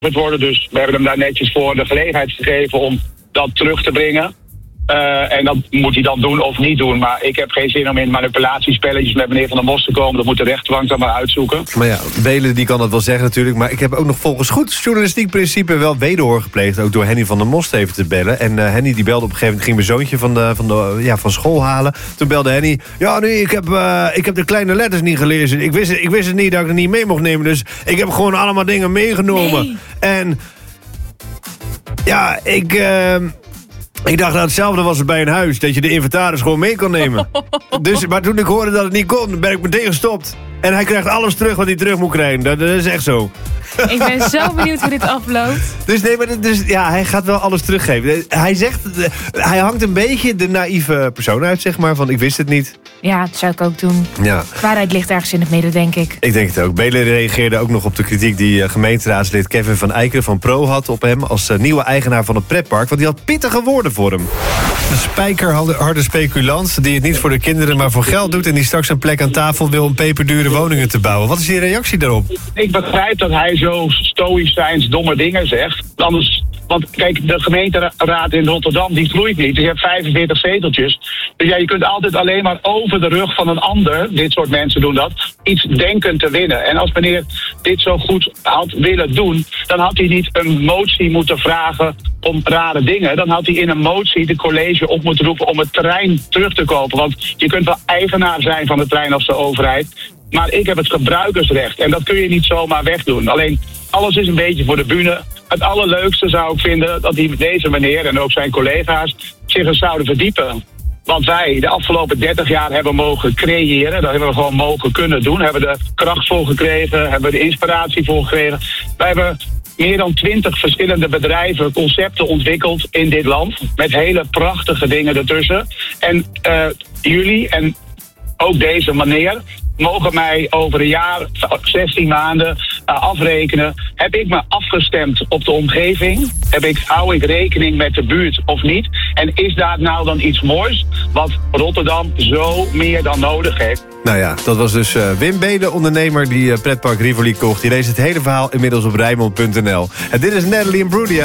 worden. Dus we hebben hem daar netjes voor de gelegenheid gegeven om dat terug te brengen. En dat moet hij dan doen of niet doen. Maar ik heb geen zin om in manipulatiespelletjes met meneer Van der Mos te komen. Dat moet de rechtbank dan maar uitzoeken. Maar ja, Belen die kan dat wel zeggen natuurlijk. Maar ik heb ook nog volgens goed journalistiek principe wel wederhoor gepleegd. Ook door Henny van der Most even te bellen. En Henny die belde op een gegeven moment, ging mijn zoontje van school halen. Toen belde Henny, ja nee, ik heb de kleine letters niet gelezen. Ik wist het niet dat ik het niet mee mocht nemen. Dus ik heb gewoon allemaal dingen meegenomen. Nee. En ja, ik dacht dat hetzelfde was bij een huis. Dat je de inventaris gewoon mee kon nemen. Maar toen ik hoorde dat het niet kon, ben ik meteen gestopt. En hij krijgt alles terug wat hij terug moet krijgen. Dat is echt zo. Ik ben zo benieuwd hoe dit afloopt. Hij gaat wel alles teruggeven. Hij zegt, hij hangt een beetje de naïeve persoon uit, zeg maar. Van ik wist het niet. Ja, dat zou ik ook doen. Ja. Waarheid ligt ergens in het midden, denk ik. Ik denk het ook. Belen reageerde ook nog op de kritiek die gemeenteraadslid Kevin van Eijken van Pro had op hem als nieuwe eigenaar van het pretpark. Want die had pittige woorden voor hem. Een spijkerharde speculant die het niet voor de kinderen maar voor geld doet en die straks een plek aan tafel wil om peperdure woningen te bouwen. Wat is je reactie daarop? Ik begrijp dat hij zo stoïcijns domme dingen zegt. Want kijk, de gemeenteraad in Rotterdam die groeit niet. Je hebt 45 zeteltjes. Dus ja, je kunt altijd alleen maar over de rug van een ander, dit soort mensen doen dat, iets denken te winnen. En als meneer dit zo goed had willen doen, dan had hij niet een motie moeten vragen om rare dingen. Dan had hij in een motie de college op moeten roepen om het terrein terug te kopen. Want je kunt wel eigenaar zijn van het terrein als de overheid. Maar ik heb het gebruikersrecht en dat kun je niet zomaar wegdoen. Alleen, alles is een beetje voor de bühne. Het allerleukste zou ik vinden dat deze meneer en ook zijn collega's zich eens zouden verdiepen. Want wij de afgelopen 30 jaar hebben mogen creëren. Dat hebben we gewoon mogen kunnen doen. Hebben de kracht voor gekregen, hebben de inspiratie voor gekregen. Wij hebben meer dan 20 verschillende bedrijven, concepten ontwikkeld in dit land. Met hele prachtige dingen ertussen. En jullie en ook deze meneer mogen mij over een jaar, 16 maanden afrekenen. Heb ik me afgestemd op de omgeving? Hou ik rekening met de buurt of niet? En is daar nou dan iets moois wat Rotterdam zo meer dan nodig heeft? Nou ja, dat was dus Wim Belen, ondernemer die pretpark Rivoli kocht. Die leest het hele verhaal inmiddels op Rijnmond.nl. En dit is Natalie Imbruglia.